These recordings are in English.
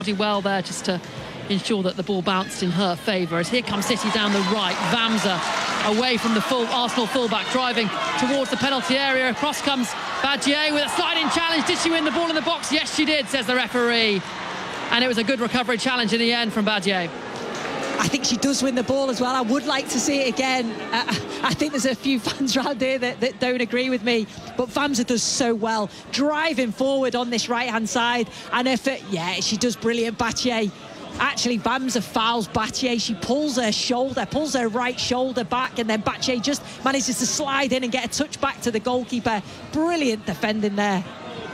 well there just to ensure that the ball bounced in her favour. As here comes City down the right. Wamser away from the Arsenal fullback, driving towards the penalty area. Across comes Badjié with a sliding challenge. Did she win the ball in the box? Yes, she did, says the referee. And it was a good recovery challenge in the end from Badjié. I think she does win the ball as well. I would like to see it again. I think there's a few fans around here that don't agree with me, but Wamser does so well, driving forward on this right-hand side. And she does brilliant. Badjié, actually, Wamser fouls Badjié. She pulls her right shoulder back, and then Badjié just manages to slide in and get a touch back to the goalkeeper. Brilliant defending there.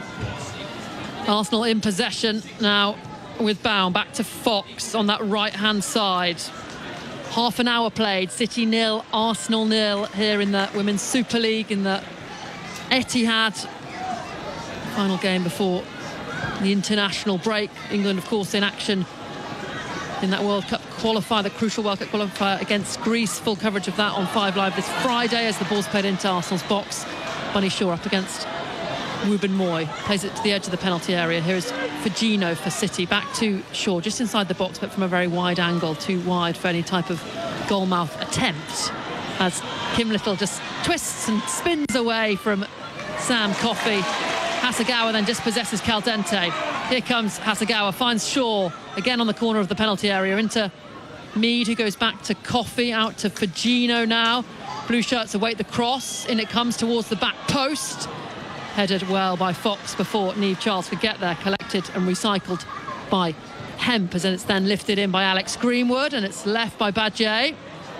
Arsenal in possession now, with Baum back to Fox on that right-hand side. Half an hour played. City 0, Arsenal 0 here in the Women's Super League in the Etihad. Final game before the international break. England, of course, in action in that World Cup qualifier, the crucial World Cup qualifier against Greece. Full coverage of that on 5 Live this Friday as the ball's played into Arsenal's box. Bunny Shaw up against Wubben Moy, plays it to the edge of the penalty area. Here is Fujino for City, back to Shaw, just inside the box, but from a very wide angle, too wide for any type of goalmouth attempt, as Kim Little just twists and spins away from Sam Coffey. Hasegawa then just possesses Caldente. Here comes Hasegawa, finds Shaw again on the corner of the penalty area, into Mead, who goes back to Coffey, out to Fujino now. Blue shirts await the cross, in it comes towards the back post. Headed well by Fox before Niamh Charles could get there, collected and recycled by Hemp, as it's then lifted in by Alex Greenwood, and it's left by Badjié.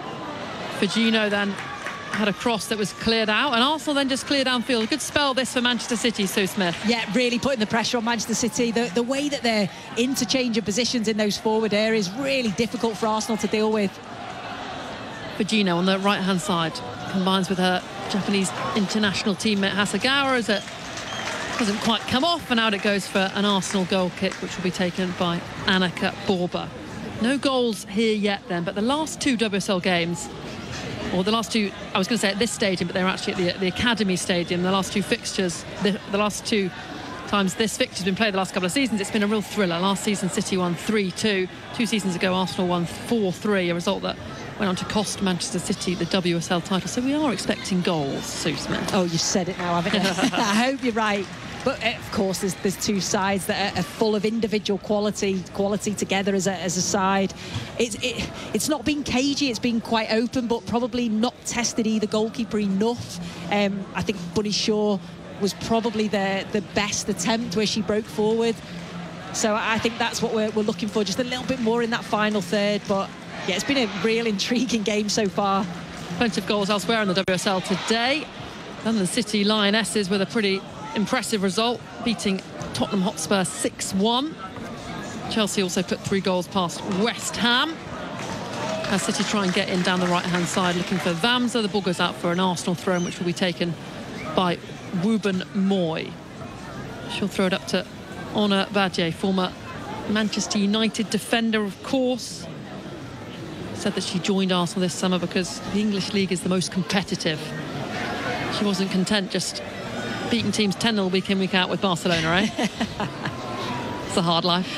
Fujino then had a cross that was cleared out, and Arsenal then just cleared downfield. A good spell this for Manchester City, Sue Smith. Yeah, really putting the pressure on Manchester City. The way that they're interchanging positions in those forward areas, really difficult for Arsenal to deal with. Fujino on the right-hand side combines with her Japanese international teammate Hasegawa, as it doesn't quite come off, and out it goes for an Arsenal goal kick, which will be taken by Annika Borba. No goals here yet then, but the last 2 WSL games, or the last 2, I was going to say at this stadium, but they're actually at the Academy Stadium. The last 2 fixtures, the last 2 times this fixture's been played the last couple of seasons, it's been a real thriller. Last season City won 3-2. 2 seasons ago Arsenal won 4-3, a result that went on to cost Manchester City the WSL title. So we are expecting goals, Sue Smith. Oh, you've said it now, haven't you? I hope you're right. But of course, there's 2 sides that are full of individual quality together as a side. It's not been cagey, it's been quite open, but probably not tested either goalkeeper enough. I think Bunny Shaw was probably the best attempt, where she broke forward. So I think that's what we're looking for, just a little bit more in that final third. But yeah, it's been a real intriguing game so far. Plenty of goals elsewhere in the WSL today. London City Lionesses with a pretty impressive result, beating Tottenham Hotspur 6-1. Chelsea also put 3 goals past West Ham. As City try and get in down the right-hand side, looking for Wamser. The ball goes out for an Arsenal throw, which will be taken by Wubben Moy. She'll throw it up to Ona Badjié, former Manchester United defender, of course. Said that she joined Arsenal this summer because the English League is the most competitive. She wasn't content just beating teams 10-0 week in, week out with Barcelona, eh? It's a hard life.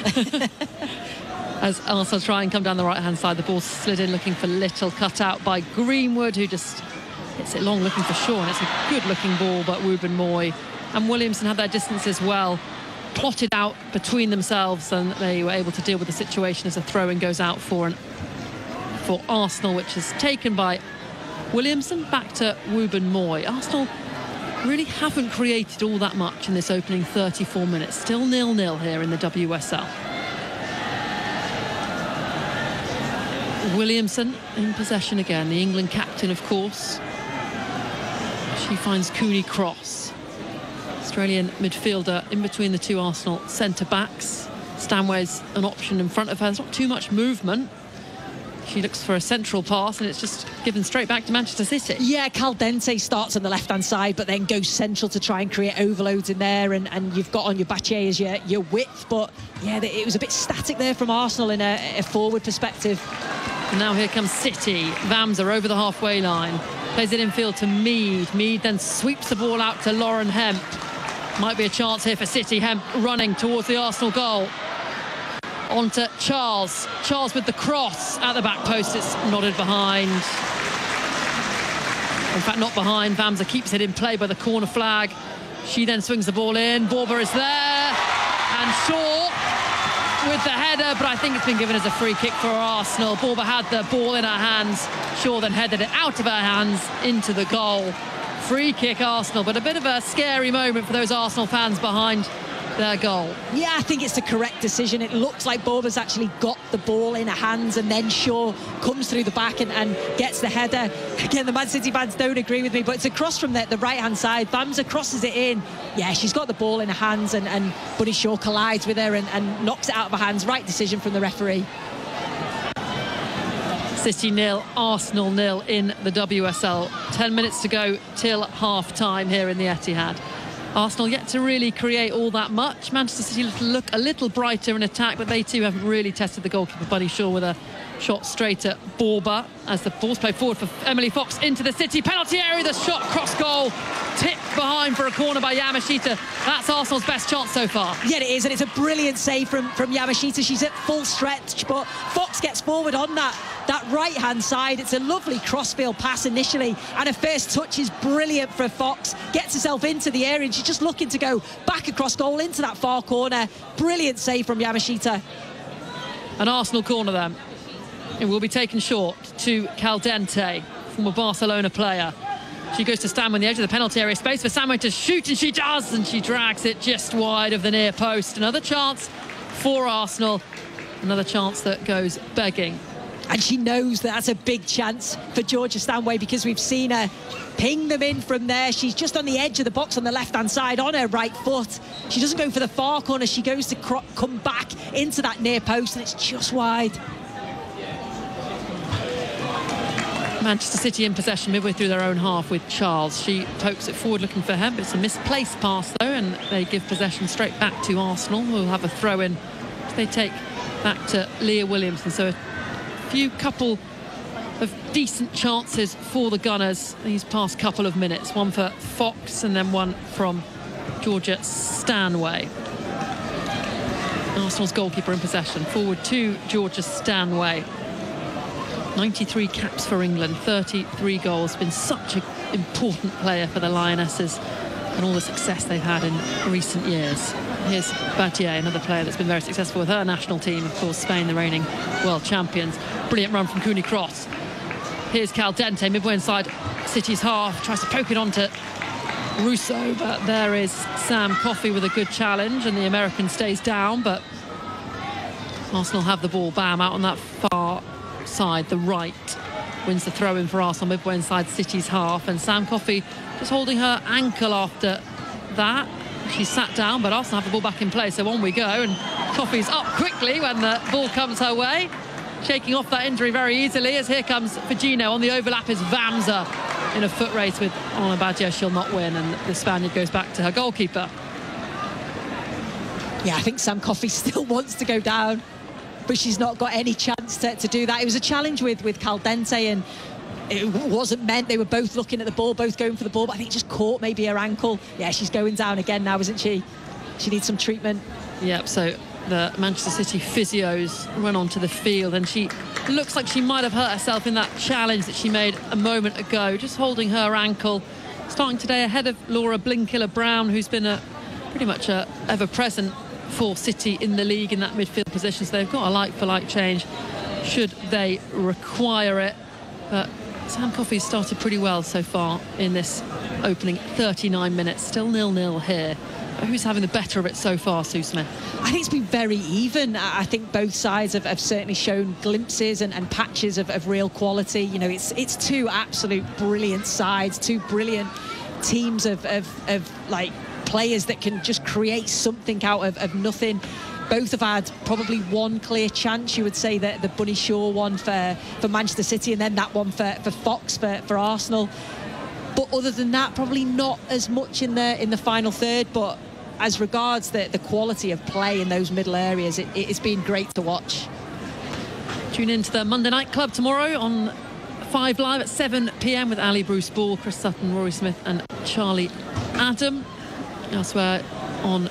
As Arsenal try and come down the right-hand side, the ball slid in, looking for Little, cut out by Greenwood, who just hits it long, looking for Shaw, and it's a good-looking ball, but Wubben Moy and Williamson had their distance as well, plotted out between themselves, and they were able to deal with the situation as a throw-in goes out for Arsenal, which is taken by Williamson. Back to Wubben Moy. Arsenal really haven't created all that much in this opening 34 minutes. Still 0-0 here in the WSL. Williamson in possession again, the England captain, of course. She finds Cooney Cross. Australian midfielder in between the 2 Arsenal centre-backs. Stanway's an option in front of her. There's not too much movement. She looks for a central pass, and it's just given straight back to Manchester City. Yeah, Caldente starts on the left-hand side, but then goes central to try and create overloads in there, and you've got on your Badjié as your width. But yeah, it was a bit static there from Arsenal in a forward perspective. And now here comes City. Wamser over the halfway line. Plays it infield to Mead. Mead then sweeps the ball out to Lauren Hemp. Might be a chance here for City. Hemp running towards the Arsenal goal. On to Charles. Charles with the cross at the back post. It's nodded behind. In fact, not behind. Vamsa keeps it in play by the corner flag. She then swings the ball in. Borba is there. And Shaw with the header, but I think it's been given as a free kick for Arsenal. Borba had the ball in her hands. Shaw then headed it out of her hands into the goal. Free kick Arsenal, but a bit of a scary moment for those Arsenal fans behind their goal. Yeah, I think it's the correct decision. It looks like Borba's actually got the ball in her hands, and then Shaw comes through the back and gets the header. Again, the Man City fans don't agree with me, but it's a cross from the right-hand side. Vamsa crosses it in. Yeah, she's got the ball in her hands, and Bunny Shaw collides with her and knocks it out of her hands. Right decision from the referee. City 0, Arsenal 0 in the WSL. 10 minutes to go till half-time here in the Etihad. Arsenal yet to really create all that much. Manchester City look a little brighter in attack, but they too haven't really tested the goalkeeper, Bunny Shaw, with a shot straight at Borba as the ball's played forward for Emily Fox into the City penalty area. The shot, cross goal, tipped behind for a corner by Yamashita. That's Arsenal's best chance so far. Yeah, it is, and it's a brilliant save from Yamashita. She's at full stretch, but Fox gets forward on that right-hand side. It's a lovely crossfield pass initially, and her first touch is brilliant for Fox. Gets herself into the area, and she's just looking to go back across goal into that far corner. Brilliant save from Yamashita. An Arsenal corner then. It will be taken short to Caldente, former Barcelona player. She goes to stand on the edge of the penalty area space for Samway to shoot, and she does, and she drags it just wide of the near post. Another chance for Arsenal, another chance that goes begging. And she knows that that's a big chance for Georgia Stanway, because we've seen her ping them in from there. She's just on the edge of the box on the left-hand side on her right foot. She doesn't go for the far corner. She goes to come back into that near post, and it's just wide. Manchester City in possession midway through their own half with Charles. She pokes it forward looking for Hemp. It's a misplaced pass though, and they give possession straight back to Arsenal, who will have a throw in. They take back to Leah Williamson. So a few couple of decent chances for the Gunners these past couple of minutes. One for Fox and then one from Georgia Stanway. Arsenal's goalkeeper in possession. Forward to Georgia Stanway. 93 caps for England, 33 goals. Been such an important player for the Lionesses and all the success they've had in recent years. Here's Badier, another player that's been very successful with her national team. Of course, Spain, the reigning world champions. Brilliant run from Cooney Cross. Here's Caldente, midway inside City's half. Tries to poke it onto Russo, but there is Sam Coffey with a good challenge, and the American stays down, but Arsenal have the ball. Bam, out on that far side, the right, wins the throw in for Arsenal midway inside City's half, and Sam Coffey just holding her ankle after that. She sat down, but Arsenal have the ball back in play, so on we go, and Coffey's up quickly when the ball comes her way, shaking off that injury very easily, as here comes Fagino. On the overlap is Vamsa in a foot race with Anna Badier. She'll not win, and the Spaniard goes back to her goalkeeper. Yeah, I think Sam Coffey still wants to go down, but she's not got any chance to do that. It was a challenge with Caldente, and it wasn't meant. They were both looking at the ball, both going for the ball, but I think it just caught maybe her ankle. Yeah, she's going down again now, isn't she? She needs some treatment. Yep, so the Manchester City physios run onto the field, and she looks like she might have hurt herself in that challenge that she made a moment ago, just holding her ankle. Starting today ahead of Laura Blinkiller-Brown, who's been pretty much ever-present for City in the league in that midfield position, so they've got a like-for-like change should they require it. But Sam Coffey's started pretty well so far in this opening 39 minutes. Still 0-0 here. But who's having the better of it so far, Sue Smith? I think it's been very even. I think both sides have certainly shown glimpses and patches of real quality. You know, it's two absolute brilliant sides, two brilliant teams of like players that can just create something out of nothing. Both have had probably one clear chance. You would say that the Bunny Shaw one for Manchester City, and then that one for Fox for Arsenal. But other than that, probably not as much in the final third. But as regards the quality of play in those middle areas, it's been great to watch. Tune in to the Monday Night Club tomorrow on 5 Live at 7 p.m. with Ali Bruce Ball, Chris Sutton, Rory Smith and Charlie Adam. Elsewhere on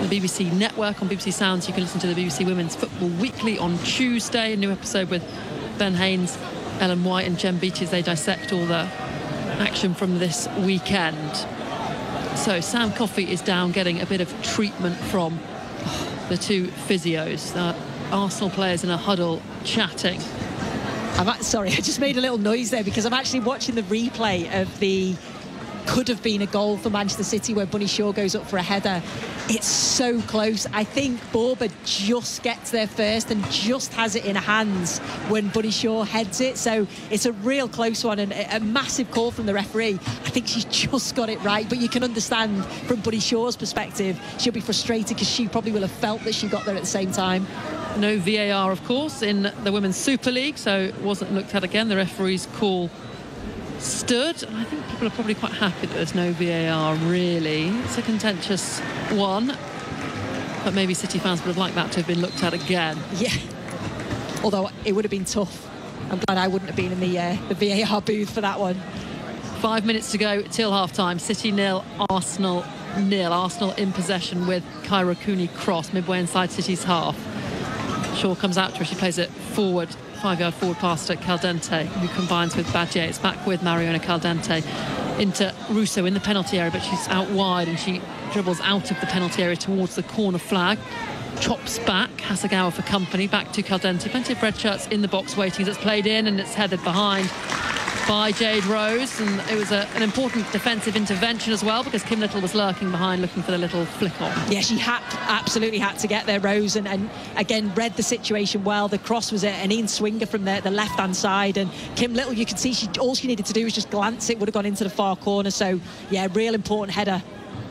the BBC network on BBC Sounds. You can listen to the BBC Women's Football Weekly on Tuesday, a new episode with Ben Haynes, Ellen White and Jen Beattie as they dissect all the action from this weekend. So Sam Coffey is down getting a bit of treatment from the two physios. Arsenal players in a huddle chatting. Sorry, I just made a little noise there because I'm actually watching the replay of the could have been a goal for Manchester City where Bunny Shaw goes up for a header. It's so close. I think Borba just gets there first and just has it in her hands when Bunny Shaw heads it. So it's a real close one and a massive call from the referee. I think she's just got it right, but you can understand from Bunny Shaw's perspective, she'll be frustrated because she probably will have felt that she got there at the same time. No VAR, of course, in the Women's Super League, so it wasn't looked at again. The referee's call stood, and I think people are probably quite happy that there's no VAR, really. It's a contentious one, but maybe City fans would have liked that to have been looked at again. Yeah, although it would have been tough. I'm glad I wouldn't have been in the VAR booth for that one. 5 minutes to go till half-time. City 0, Arsenal 0. Arsenal in possession with Kyra Cooney-Cross midway inside City's half. Shaw comes out to her, she plays it forward, 5-yard forward pass to Caldente, who combines with Badger. It's back with Mariona Caldente into Russo in the penalty area, but she's out wide and she dribbles out of the penalty area towards the corner flag. Chops back, Hasegawa for company, back to Caldente. Plenty of red shirts in the box waiting as it's played in and it's headed behind by Jade Rose, and it was an important defensive intervention as well because Kim Little was lurking behind looking for the little flick on. Yeah, she absolutely had to get there, Rose, and again read the situation well. The cross was an in-swinger from the left-hand side, and Kim Little, you could see all she needed to do was just glance. It would have gone into the far corner, so yeah, real important header.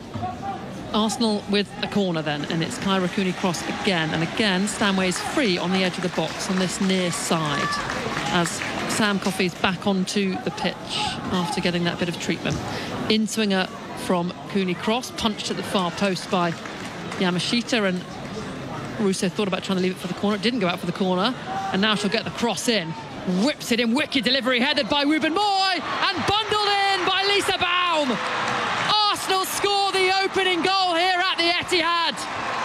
Arsenal with a corner then, and it's Kyra Cooney-Cross again, and again Stanway's free on the edge of the box on this near side as Sam Coffey's back onto the pitch after getting that bit of treatment. In-swinger from Cooney-Cross, punched at the far post by Yamashita, and Russo thought about trying to leave it for the corner. It didn't go out for the corner, and now she'll get the cross in. Whips it in, wicked delivery, headed by Ruben Moy, and bundled in by Lisa Baum. Arsenal score the opening goal here at the Etihad.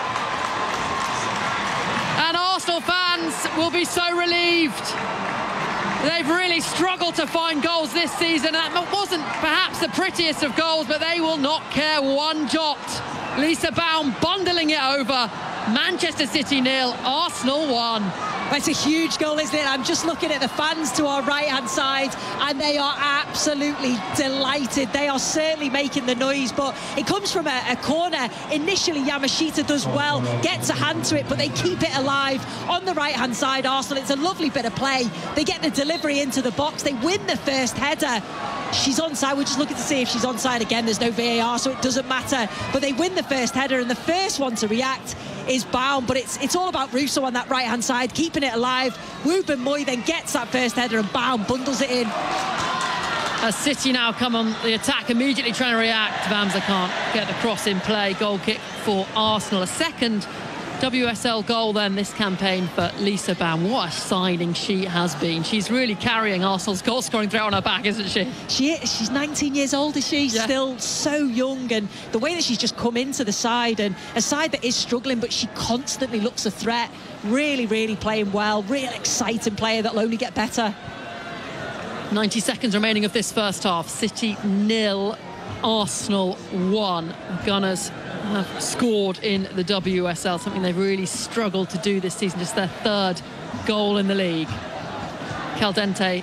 And Arsenal fans will be so relieved. They've really struggled to find goals this season. That wasn't perhaps the prettiest of goals, but they will not care one jot. Lisa Baum bundling it over. Manchester City 0, Arsenal 1. It's a huge goal, isn't it? I'm just looking at the fans to our right-hand side, and they are absolutely delighted. They are certainly making the noise, but it comes from a corner. Initially, Yamashita does well, gets a hand to it, but they keep it alive on the right-hand side, Arsenal. It's a lovely bit of play. They get the delivery into the box. They win the first header. She's onside. We're just looking to see if she's onside again. There's no VAR, so it doesn't matter. But they win the first header, and the first one to react is Baum, but it's all about Russo on that right-hand side, keeping it alive. Ruben Moy then gets that first header, and Baum bundles it in. As City now come on the attack, immediately trying to react. Vamsa can't get the cross in play. Goal kick for Arsenal. A second WSL goal then this campaign for Lisa Baum. What a signing she has been. She's really carrying Arsenal's goal scoring threat on her back, isn't she? She's 19 years old, is she? Yeah. Still so young, and the way that she's just come into the side, and a side that is struggling, but she constantly looks a threat. Really playing well. Real exciting player that'll only get better. 90 seconds remaining of this first half. City 0, Arsenal 1. Gunners have scored in the WSL, something they've really struggled to do this season, just their third goal in the league. Caldente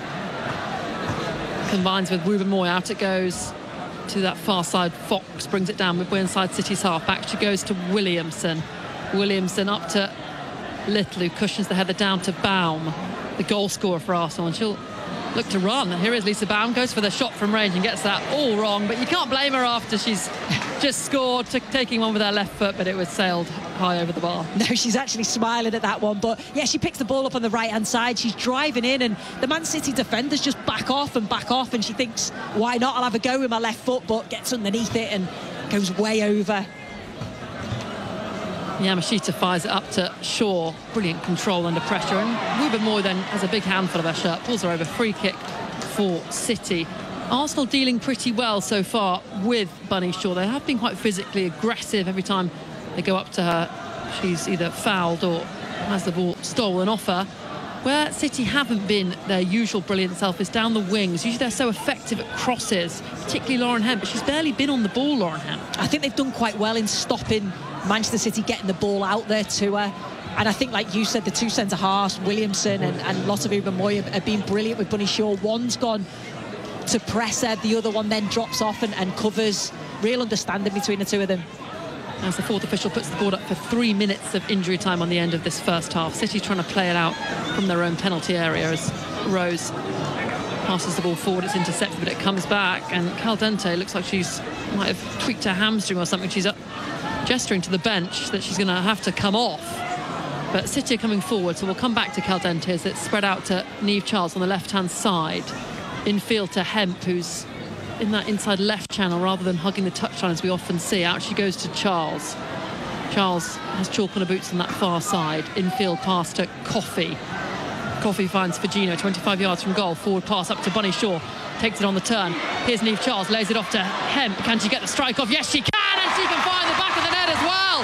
combines with Ruben Moy. Out it goes to that far side. Fox brings it down midway inside City's half. Back she goes to Williamson. Williamson up to Little, who cushions the header down to Baum, the goal scorer for Arsenal, and she'll look to run. And here is Lisa Baum, goes for the shot from range and gets that all wrong, but you can't blame her after she's just scored, taking one with her left foot, but it was sailed high over the bar. No, she's actually smiling at that one, but yeah, she picks the ball up on the right-hand side. She's driving in, and the Man City defenders just back off, and she thinks, why not? I'll have a go with my left foot, but gets underneath it and goes way over. Yamashita fires it up to Shaw. Brilliant control under pressure, and Ruben Moy then has a big handful of her shirt, pulls her over. Free kick for City. Arsenal dealing pretty well so far with Bunny Shaw. They have been quite physically aggressive every time They go up to her. She's either fouled or has the ball stolen off her. Where City haven't been their usual brilliant self is down the wings. Usually they're so effective at crosses, particularly Lauren Hemp, but she's barely been on the ball, Lauren Hemp. I think they've done quite well in stopping Manchester City getting the ball out there to her. And I think, like you said, the two centre-halves, Williamson and Lotte Wubben-Moy have been brilliant with Bunny Shaw. One's gone to press her, the other one then drops off and covers. Real understanding between the two of them. As the fourth official puts the board up for 3 minutes of injury time on the end of this first half. City trying to play it out from their own penalty area as Rose passes the ball forward. It's intercepted, but it comes back, and Caldente looks like she's might have tweaked her hamstring or something. She's up gesturing to the bench that she's going to have to come off. But City are coming forward, so we'll come back to Caldente as it's spread out to Niamh Charles on the left-hand side. Infield to Hemp, who's in that inside left channel rather than hugging the touchline as we often see. Out she goes to Charles. Charles has chalk on her boots on that far side. Infield pass to Coffey. Coffey finds Fagino 25 yards from goal. Forward pass up to Bunny Shaw. Takes it on the turn. Here's Niamh Charles, lays it off to Hemp. Can she get the strike off? Yes, she can, and she can find the back of the net as well.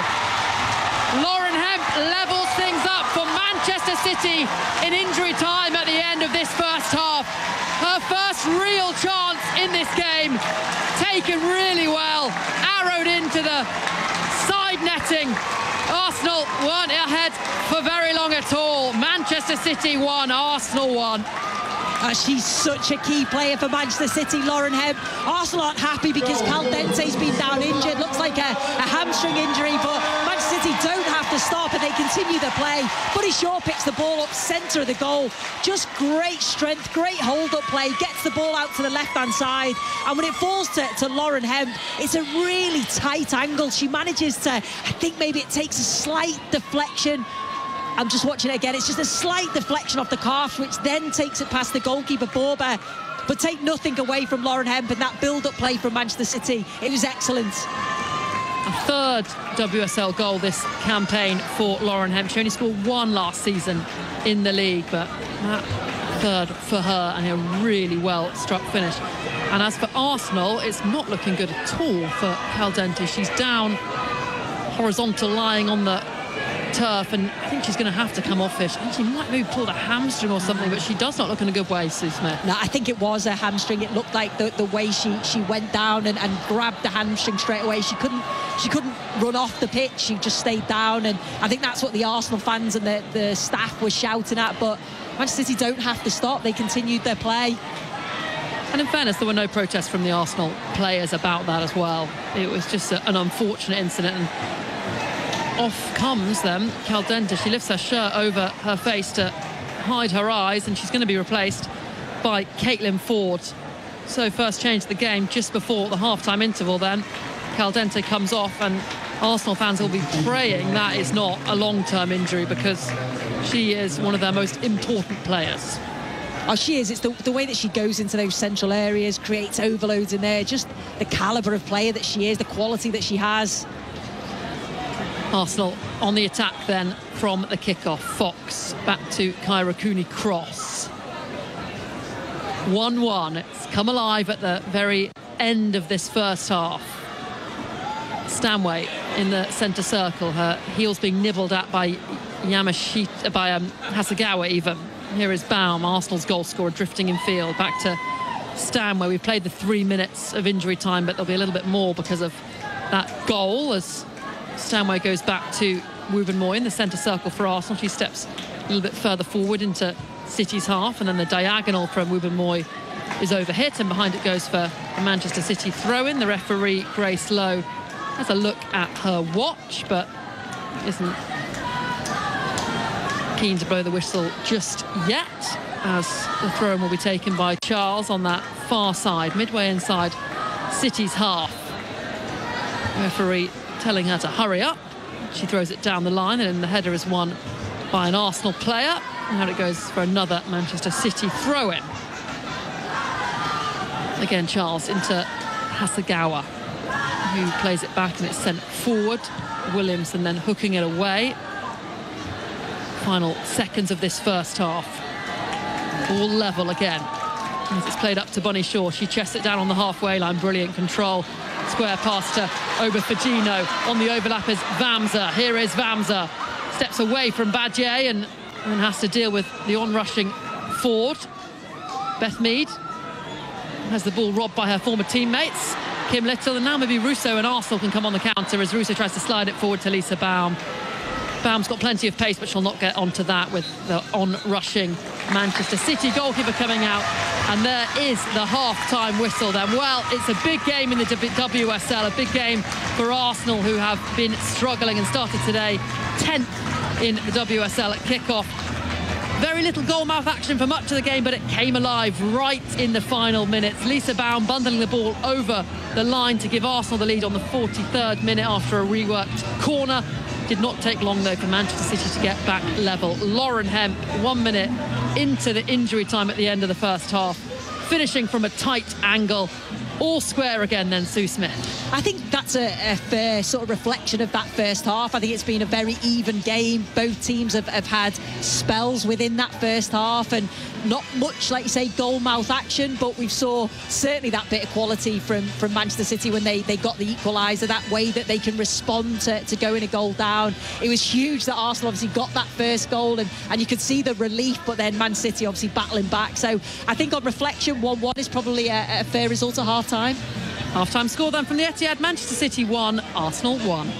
Lauren Hemp levels things up for Manchester City in injury time at the end of this first half. Her first real chance in this game, taken really well, arrowed into the side netting. Arsenal weren't ahead for very long at all. Manchester City won, Arsenal won. She's such a key player for Manchester City, Lauren Hemp. Arsenal aren't happy because Caldente's been down injured. Looks like a hamstring injury, but Manchester City don't have to stop and they continue their play. Bunny Shaw picks the ball up centre of the goal. Just great strength, great hold-up play. Gets the ball out to the left-hand side. And when it falls to Lauren Hemp, it's a really tight angle. She manages to, I think maybe it takes a slight deflection. I'm just watching it again. It's just a slight deflection off the calf, which then takes it past the goalkeeper, Borba. But take nothing away from Lauren Hemp and that build-up play from Manchester City. It was excellent. A third WSL goal this campaign for Lauren Hemp. She only scored one last season in the league, but that third for her and a really well-struck finish. And as for Arsenal, it's not looking good at all for Caldente. She's down horizontal, lying on the turf, and I think she's going to have to come off it. I think she might maybe pulled a hamstring or something, but she does not look in a good way, Sue Smith. No, I think it was a hamstring. It looked like the way she went down and grabbed the hamstring straight away. She couldn't run off the pitch. She just stayed down, and I think that's what the Arsenal fans and the staff were shouting at. But Manchester City don't have to stop. They continued their play. And in fairness, there were no protests from the Arsenal players about that as well. It was just an unfortunate incident. And off comes then Caldente. She lifts her shirt over her face to hide her eyes, and she's going to be replaced by Caitlin Ford. So first change of the game just before the half-time interval then. Caldente comes off, and Arsenal fans will be praying that is not a long-term injury, because she is one of their most important players. Oh, she is. It's the way that she goes into those central areas, creates overloads in there, just the calibre of player that she is, the quality that she has. Arsenal on the attack then from the kickoff. Fox back to Kyra Cooney-Cross. 1-1. It's come alive at the very end of this first half. Stanway in the centre circle, her heels being nibbled at by Hasegawa even. Here is Baum, Arsenal's goal scorer, drifting in field. Back to Stanway. We've played the 3 minutes of injury time, but there'll be a little bit more because of that goal as Stanway goes back to Wubben-Moy in the centre circle for Arsenal. She steps a little bit further forward into City's half, and then the diagonal from Wubben-Moy is overhit, and behind it goes for a Manchester City throw-in. The referee, Grace Lowe, has a look at her watch, but isn't keen to blow the whistle just yet, as the throw-in will be taken by Charles on that far side, midway inside City's half. The referee telling her to hurry up. She throws it down the line, and the header is won by an Arsenal player. And now it goes for another Manchester City throw-in. Again, Charles into Hasegawa, who plays it back, and it's sent forward. Williamson then hooking it away. Final seconds of this first half. All level again. As it's played up to Bunny Shaw, she chests it down on the halfway line. Brilliant control. Square pass to Auberfagino. On the overlap is Vamsa. Here is Vamsa. Steps away from Badje and has to deal with the onrushing Ford. Beth Mead has the ball robbed by her former teammates. Kim Little, and now maybe Russo and Arsenal can come on the counter as Russo tries to slide it forward to Lisa Baum. Baum's got plenty of pace, but she'll not get onto that with the on-rushing Manchester City goalkeeper coming out. And there is the half-time whistle then. Well, it's a big game in the WSL, a big game for Arsenal, who have been struggling and started today 10th in the WSL at kick-off. Very little goal-mouth action for much of the game, but it came alive right in the final minutes. Lisa Baum bundling the ball over the line to give Arsenal the lead on the 43rd minute after a reworked corner. Did not take long, though, for Manchester City to get back level. Lauren Hemp, 1 minute into the injury time at the end of the first half, finishing from a tight angle. All square again then, Sue Smith. I think that's a fair sort of reflection of that first half. I think it's been a very even game. Both teams have had spells within that first half and not much, like you say, goal-mouth action, but we saw certainly that bit of quality from Manchester City when they got the equaliser, that way that they can respond to going a goal down. It was huge that Arsenal obviously got that first goal and you could see the relief, but then Man City obviously battling back. So I think on reflection, 1-1 is probably a fair result at half-time. Half-time score then from the Etihad, Manchester City 1, Arsenal 1.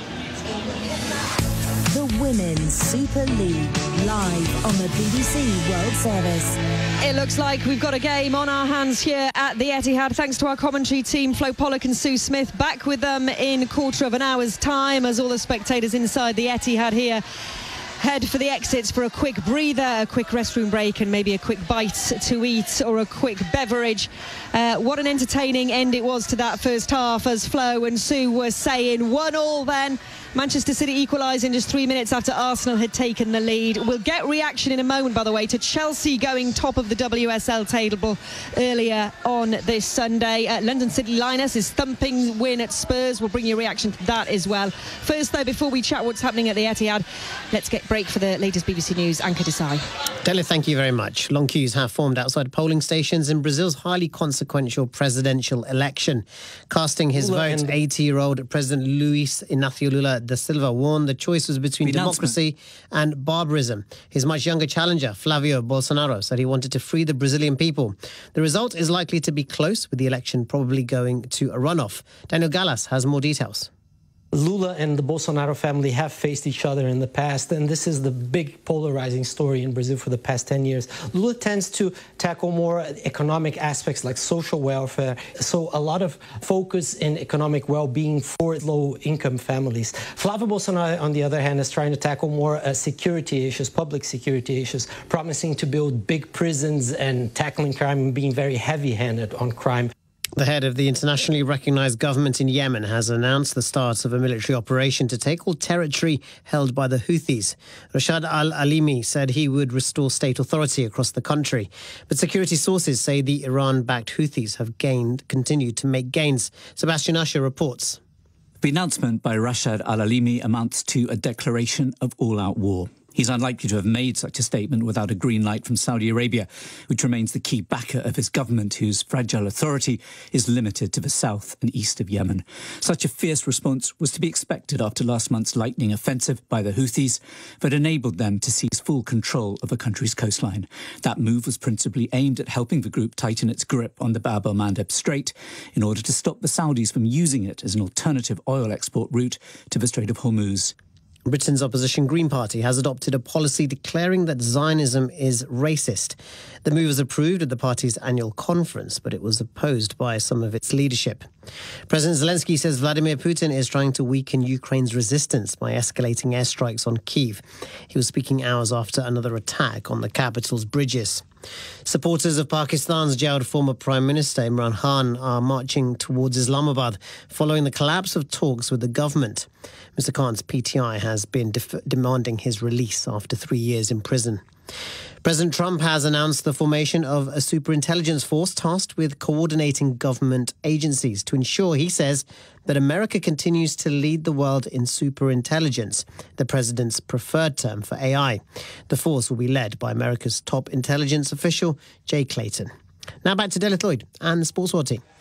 The Women's Super League, live on the BBC World Service. It looks like we've got a game on our hands here at the Etihad, thanks to our commentary team, Flo Pollock and Sue Smith. Back with them in a quarter of an hour's time as all the spectators inside the Etihad here head for the exits for a quick breather, a quick restroom break and maybe a quick bite to eat or a quick beverage. What an entertaining end it was to that first half, as Flo and Sue were saying. 1-1 then. Manchester City equalised in just 3 minutes after Arsenal had taken the lead. We'll get reaction in a moment, by the way, to Chelsea going top of the WSL table earlier on this Sunday. London City Lionesses thumping win at Spurs. We'll bring you a reaction to that as well. First, though, before we chat what's happening at the Etihad, let's get a break for the latest BBC News. Anka Desai. Dele, thank you very much. Long queues have formed outside polling stations in Brazil's highly consequential presidential election. Casting his vote, 80-year-old President Luiz Inácio Lula da Silva warned the choice was between democracy and barbarism. His much younger challenger, Flavio Bolsonaro, said he wanted to free the Brazilian people. The result is likely to be close, with the election probably going to a runoff. Daniel Gallas has more details. Lula and the Bolsonaro family have faced each other in the past, and this is the big polarizing story in Brazil for the past 10 years. Lula tends to tackle more economic aspects like social welfare, so a lot of focus in economic well-being for low-income families. Flávio Bolsonaro, on the other hand, is trying to tackle more security issues, public security issues, promising to build big prisons and tackling crime and being very heavy-handed on crime. The head of the internationally recognized government in Yemen has announced the start of a military operation to take all territory held by the Houthis. Rashad al-Alimi said he would restore state authority across the country. But security sources say the Iran-backed Houthis have continued to make gains. Sebastian Usher reports. The announcement by Rashad al-Alimi amounts to a declaration of all-out war. He's unlikely to have made such a statement without a green light from Saudi Arabia, which remains the key backer of his government, whose fragile authority is limited to the south and east of Yemen. Such a fierce response was to be expected after last month's lightning offensive by the Houthis that enabled them to seize full control of the country's coastline. That move was principally aimed at helping the group tighten its grip on the Bab el-Mandeb Strait in order to stop the Saudis from using it as an alternative oil export route to the Strait of Hormuz. Britain's opposition Green Party has adopted a policy declaring that Zionism is racist. The move was approved at the party's annual conference, but it was opposed by some of its leadership. President Zelensky says Vladimir Putin is trying to weaken Ukraine's resistance by escalating airstrikes on Kyiv. He was speaking hours after another attack on the capital's bridges. Supporters of Pakistan's jailed former Prime Minister Imran Khan are marching towards Islamabad following the collapse of talks with the government. Mr. Khan's PTI has been demanding his release after 3 years in prison. President Trump has announced the formation of a superintelligence force tasked with coordinating government agencies to ensure, he says, that America continues to lead the world in superintelligence, the president's preferred term for AI. The force will be led by America's top intelligence official, Jay Clayton. Now back to Delith Lloyd and the Sports World team. Oh,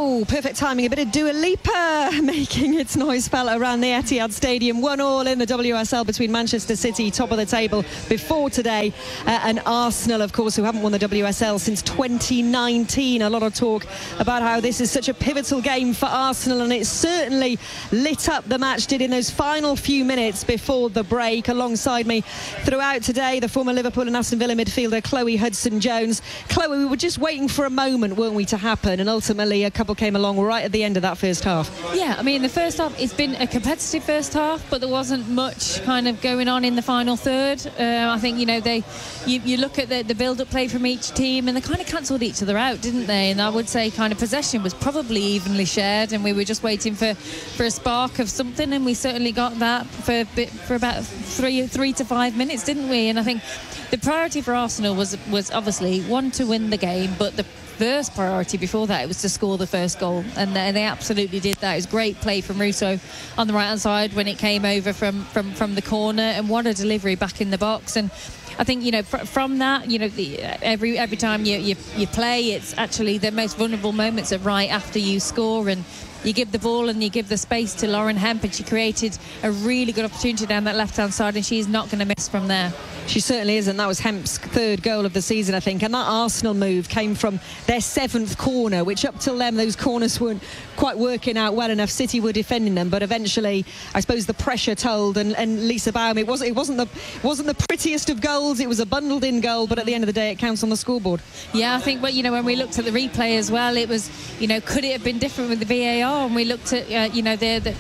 Oh, perfect timing. A bit of Dua Lipa making its noise felt around the Etihad Stadium. 1-1 in the WSL between Manchester City, top of the table before today, and Arsenal, of course, who haven't won the WSL since 2019. A lot of talk about how this is such a pivotal game for Arsenal, and it certainly lit up the match, did in those final few minutes before the break. Alongside me throughout today, the former Liverpool and Aston Villa midfielder Chloe Hudson-Jones. Chloe, we were just waiting for a moment, weren't we, to happen, and ultimately a couple came along right at the end of that first half. Yeah, I mean, in the first half, it's been a competitive first half, but there wasn't much kind of going on in the final third. I think, you know, you look at the build-up play from each team, and they kind of cancelled each other out, didn't they? And I would say kind of possession was probably evenly shared, and we were just waiting for a spark of something, and we certainly got that for about 3 to 5 minutes, didn't we? And I think the priority for Arsenal was obviously one, to win the game, but the first priority before that, it was to score the first goal, and they absolutely did that. It was great play from Russo on the right hand side when it came over from the corner, and what a delivery back in the box. And I think, you know, from that, you know, every time you play, it's actually the most vulnerable moments are right after you score, and you give the ball and you give the space to Lauren Hemp, and she created a really good opportunity down that left-hand side, and she's not going to miss from there. She certainly isn't. That was Hemp's third goal of the season, I think, and that Arsenal move came from their 7th corner, which up till then those corners weren't quite working out well enough. City were defending them, but eventually I suppose the pressure told, and Lisa Baum, it wasn't the prettiest of goals. It was a bundled in goal, but at the end of the day it counts on the scoreboard. Yeah, I think, but you know, when we looked at the replay as well, it was, you know, could it have been different with the VAR? And we looked at you know,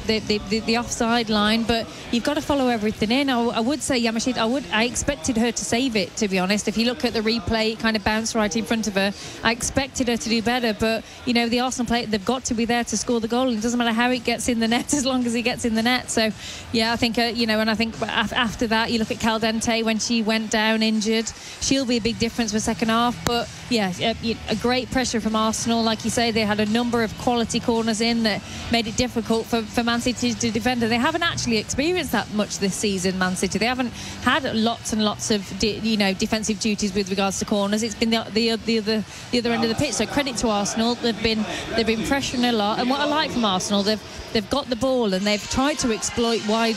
the offside line, but you've got to follow everything in. I would say Yamashita, I expected her to save it, to be honest. If you look at the replay, it kind of bounced right in front of her. I expected her to do better, but you know, the Arsenal player, they've got to be there to score the goal, and it doesn't matter how it gets in the net as long as it gets in the net. So yeah, I think you know, and I think after that, you look at Caldente when she went down injured, she'll be a big difference for second half. But yeah, a great pressure from Arsenal. Like you say, they had a number of quality corners in that made it difficult for Man City to defend. They haven't actually experienced that much this season, Man City. They haven't had lots and lots of defensive duties with regards to corners. It's been the other end of the pitch. So credit to Arsenal. They've been pressuring a lot. And what I like from Arsenal, they've got the ball and they've tried to exploit wide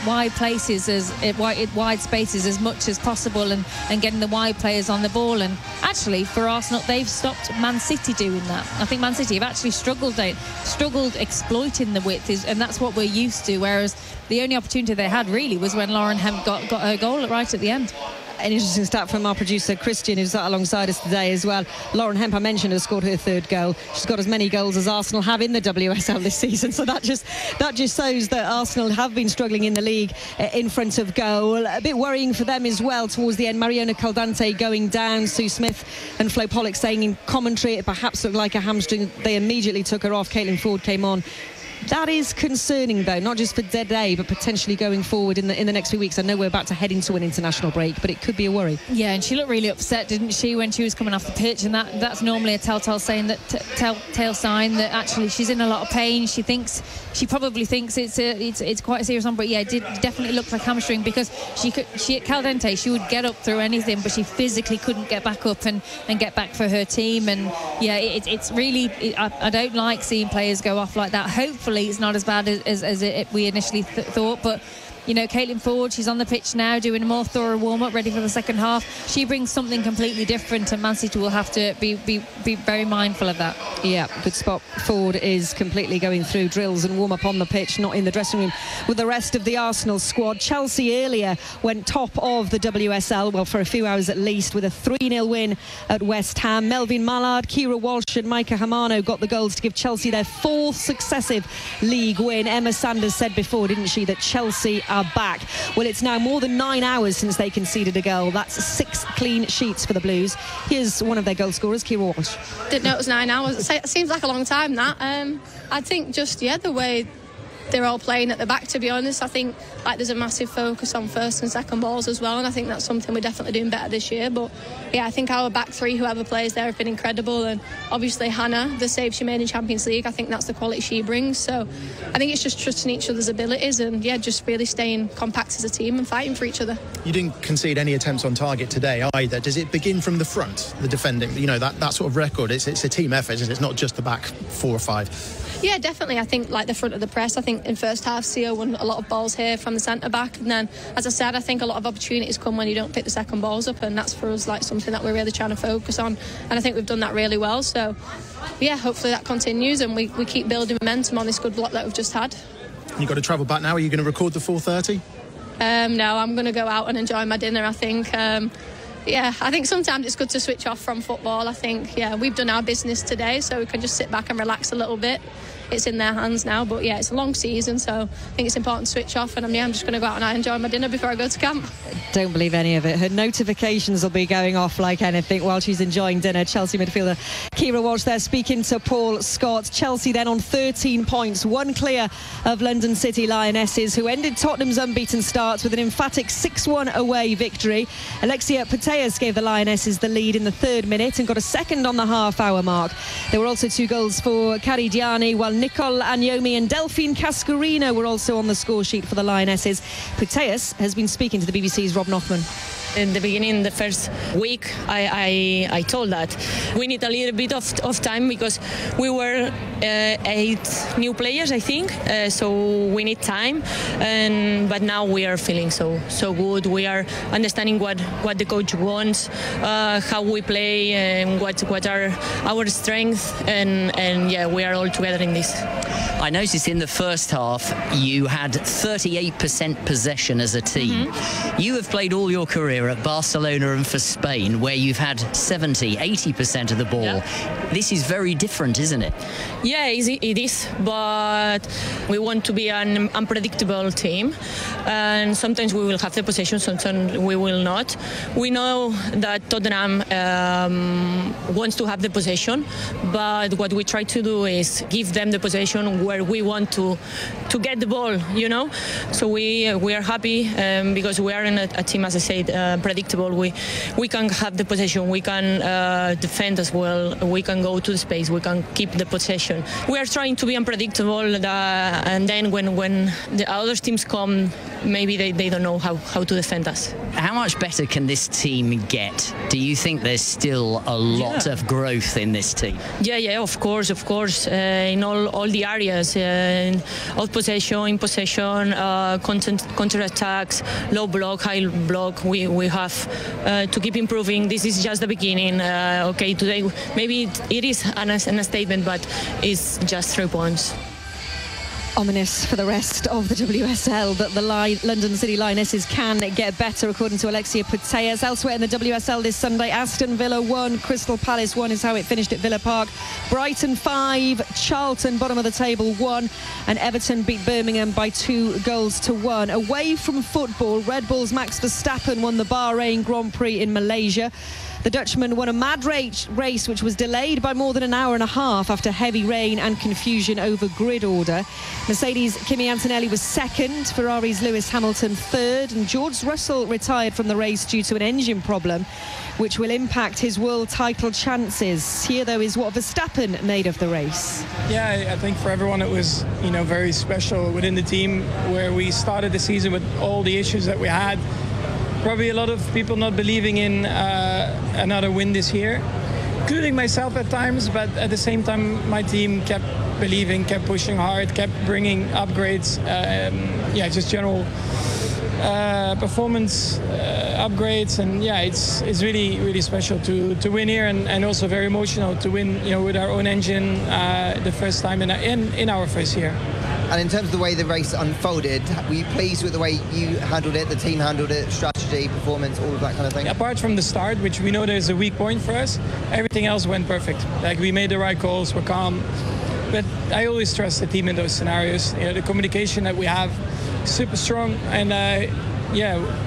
places, wide spaces as much as possible, and getting the wide players on the ball. And actually, for Arsenal, they've stopped Man City doing that. I think Man City have actually struggled exploiting the width, and that's what we're used to. Whereas the only opportunity they had really was when Lauren Hemp got her goal right at the end. An interesting stat from our producer Christian, who's alongside us today as well. Lauren Hemp, I mentioned, has scored her 3rd goal. She's got as many goals as Arsenal have in the WSL this season, so that just shows that Arsenal have been struggling in the league in front of goal. A bit worrying for them as well towards the end. Mariona Caldente going down, Sue Smith and Flo Pollock saying in commentary it perhaps looked like a hamstring. They immediately took her off. Caitlin Ford came on. That is concerning, though, not just for today, but potentially going forward in the next few weeks. I know we're about to head into an international break, but it could be a worry. Yeah, and she looked really upset, didn't she, when she was coming off the pitch? And that's normally a telltale sign that actually she's in a lot of pain. She probably thinks it's quite a serious one, but yeah, it did definitely look like hamstring, because she at Caldente, she would get up through anything, but she physically couldn't get back up and get back for her team. And yeah, it's really, I don't like seeing players go off like that. Hopefully it's not as bad as we initially thought, but you know, Caitlin Ford, she's on the pitch now doing a more thorough warm-up, ready for the second half. She brings something completely different, and Man City will have to be very mindful of that. Yeah, good spot. Ford is completely going through drills and warm-up on the pitch, not in the dressing room with the rest of the Arsenal squad. Chelsea earlier went top of the WSL, well, for a few hours at least, with a 3-0 win at West Ham. Melvin Mallard, Kira Walsh and Micah Hamano got the goals to give Chelsea their 4th successive league win. Emma Sanders said before, didn't she, that Chelsea are back. Well, it's now more than 9 hours since they conceded a goal. That's 6 clean sheets for the Blues. Here's one of their goal scorers, Kira Walsh. Didn't know it was 9 hours. It seems like a long time, that. I think just, the way they're all playing at the back, to be honest. I think like there's a massive focus on first and second balls as well, and I think that's something we're definitely doing better this year. But yeah, I think our back three, whoever plays there, have been incredible, and obviously Hannah, the save she made in Champions League, I think that's the quality she brings. So I think it's just trusting each other's abilities and yeah, just really staying compact as a team and fighting for each other. You didn't concede any attempts on target today either. Does it begin from the front, the defending? You know, that sort of record, it's a team effort, and it's not just the back 4 or 5. Yeah, definitely. I think like the front of the press, I think in first half Sio won a lot of balls here from the centre back, and then as I said, I think a lot of opportunities come when you don't pick the second balls up, and that's for us like something that we're really trying to focus on, and I think we've done that really well. So yeah, hopefully that continues and we keep building momentum on this good block that we've just had. You've got to travel back now. Are you going to record the 4:30? No, I'm going to go out and enjoy my dinner, I think. Yeah, I think sometimes it's good to switch off from football. I think, yeah, we've done our business today, so we can just sit back and relax a little bit. It's in their hands now, but yeah, it's a long season, so I think it's important to switch off, and I'm just going to go out and enjoy my dinner before I go to camp. Don't believe any of it. Her notifications will be going off like anything while she's enjoying dinner. Chelsea midfielder Keira Walsh there speaking to Paul Scott. Chelsea then on 13 points, one clear of London City Lionesses, who ended Tottenham's unbeaten start with an emphatic 6-1 away victory. Alexia Putellas gave the Lionesses the lead in the 3rd minute and got a second on the half-hour mark. There were also 2 goals for Caridiani, while Nicole Agnomi and Delphine Cascarino were also on the score sheet for the Lionesses. Putellas has been speaking to the BBC's Rob Nothman. In the beginning, the first week, I told that we need a little bit of time because we were 8 new players, I think, so we need time. But now we are feeling so good. We are understanding what the coach wants, how we play, and what are our strengths, and yeah, we are all together in this. I noticed in the first half you had 38% possession as a team. Mm-hmm. You have played all your career at Barcelona and for Spain, where you've had 70-80% of the ball. Yeah. This is very different, isn't it? Yeah, it is, but we want to be an unpredictable team, and sometimes we will have the possession, sometimes we will not. We know that Tottenham wants to have the possession, but what we try to do is give them the possession where we want to get the ball, you know. So we are happy because we are in a team, as I said, predictable. We can have the possession, we can defend as well, we can go to the space, we can keep the possession. We are trying to be unpredictable, and then when the other teams come, maybe they don't know how to defend us. How much better can this team get? Do you think there's still a lot of growth in this team? Yeah, of course, in all the areas, out possession, in possession, counter attacks, low block, high block. We have to keep improving. This is just the beginning. Okay, today maybe it is an statement, but it's just 3 points. Ominous for the rest of the WSL, but the London City Lionesses can get better, according to Alexia Putellas. Elsewhere in the WSL this Sunday, Aston Villa 1, Crystal Palace 1 is how it finished at Villa Park. Brighton 5, Charlton, bottom of the table, 1, and Everton beat Birmingham by 2-1. Away from football, Red Bull's Max Verstappen won the Bahrain Grand Prix in Malaysia. The Dutchman won a mad race which was delayed by more than an hour and a half after heavy rain and confusion over grid order. Mercedes' Kimi Antonelli was 2nd, Ferrari's Lewis Hamilton 3rd, and George Russell retired from the race due to an engine problem, which will impact his world title chances. Here, though, is what Verstappen made of the race. Yeah, I think for everyone it was, very special within the team, where we started the season with all the issues that we had. Probably a lot of people not believing in another win this year, including myself at times, but at the same time my team kept believing, kept pushing hard, kept bringing upgrades, just general performance upgrades, and it's really special to win here, and also very emotional to win with our own engine the first time in our first year. And in terms of the way the race unfolded, were you pleased with the way you handled it, the team handled it, strategy, performance, all of that kind of thing? Apart from the start, which we know there's a weak point for us, everything else went perfect. Like, we made the right calls, we're calm. But I always trust the team in those scenarios. The communication that we have, super strong, and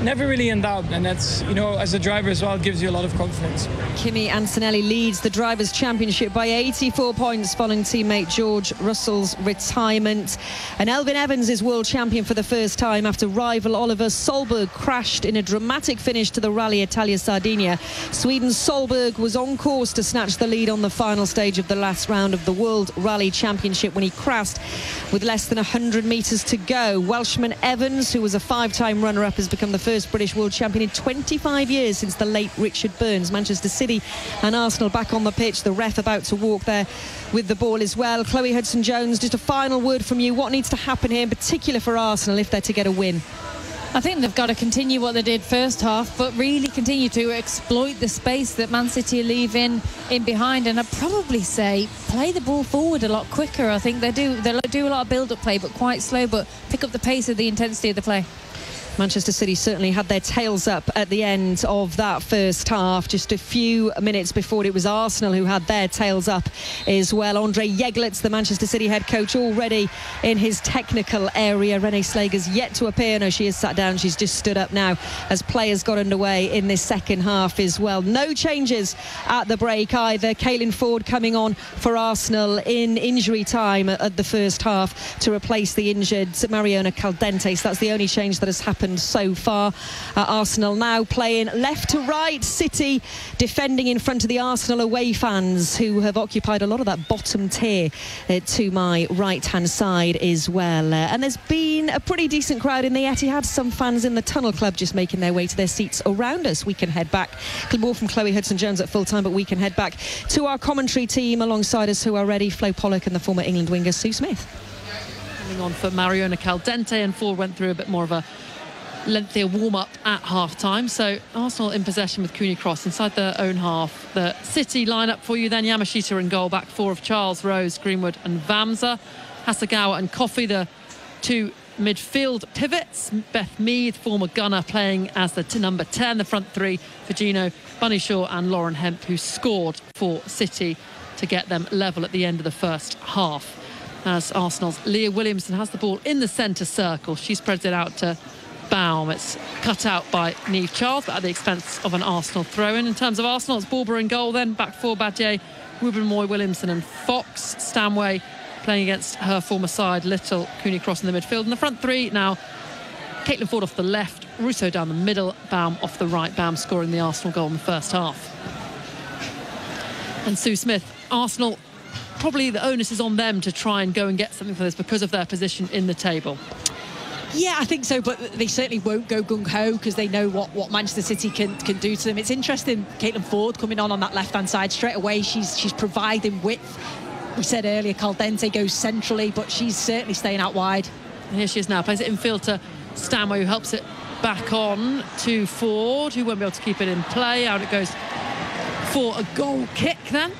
never really in doubt, and that's, you know, as a driver as well, gives you a lot of confidence. Kimi Antonelli leads the Drivers' Championship by 84 points following teammate George Russell's retirement. And Elfyn Evans is world champion for the first time after rival Oliver Solberg crashed in a dramatic finish to the Rally Italia Sardinia. Sweden's Solberg was on course to snatch the lead on the final stage of the last round of the World Rally Championship when he crashed with less than 100 metres to go. Welshman Evans, who was a 5-time runner-up, has become the first British world champion in 25 years since the late Richard Burns. Manchester City and Arsenal back on the pitch. The ref about to walk there with the ball as well. Chloe Hudson-Jones, just a final word from you. What needs to happen here, in particular for Arsenal, if they're to get a win? I think they've got to continue what they did first half, but really continue to exploit the space that Man City are leaving in behind. And I'd probably say play the ball forward a lot quicker. I think they do a lot of build-up play, but quite slow, but pick up the pace of the intensity of the play. Manchester City certainly had their tails up at the end of that first half. Just a few minutes before, it was Arsenal who had their tails up as well. Andre Yeglitz, the Manchester City head coach, already in his technical area. Renée Slager's yet to appear. No, she has sat down. She's just stood up now as players got underway in this second half as well. No changes at the break either. Caitlin Ford coming on for Arsenal in injury time at the first half to replace the injured Mariona Caldente. So that's the only change that has happened so far. Arsenal now playing left to right. City defending in front of the Arsenal away fans, who have occupied a lot of that bottom tier to my right hand side as well. And there's been a pretty decent crowd in the Etihad. Some fans in the Tunnel Club just making their way to their seats around us. We can head back. More from Chloe Hudson-Jones at full time, but we can head back to our commentary team alongside us who are ready. Flo Pollock and the former England winger Sue Smith. Coming on for Mariona Caldente, and Ford went through a bit more of a lengthier warm-up at half-time. So Arsenal in possession with Cooney Cross inside their own half. The City line-up for you then: Yamashita in goal, back four of Charles, Rose, Greenwood and Vamsa. Hasegawa and Coffey, the two midfield pivots. Beth Mead, former gunner, playing as the number 10. The front three: Virginio, Bunny Shaw and Lauren Hemp, who scored for City to get them level at the end of the first half. As Arsenal's Leah Williamson has the ball in the centre circle. She spreads it out to Baum. It's cut out by Niamh Charles, but at the expense of an Arsenal throw-in. In terms of Arsenal, it's Barber in goal, then back four: Badier, Ruben Moy, Williamson and Fox. Stanway playing against her former side, Little, Cooney Cross in the midfield. And the front three now: Caitlin Ford off the left, Russo down the middle, Baum off the right. Baum scoring the Arsenal goal in the first half. And Sue Smith, Arsenal, probably the onus is on them to try and go and get something for this because of their position in the table. Yeah, I think so, but they certainly won't go gung-ho because they know what Manchester City can do to them. It's interesting, Caitlin Ford coming on that left-hand side straight away. She's providing width. We said earlier, Caldente goes centrally, but she's certainly staying out wide. And here she is now, plays it infield to Stanway, who helps it back on to Ford, who won't be able to keep it in play. Out it goes for a goal kick then.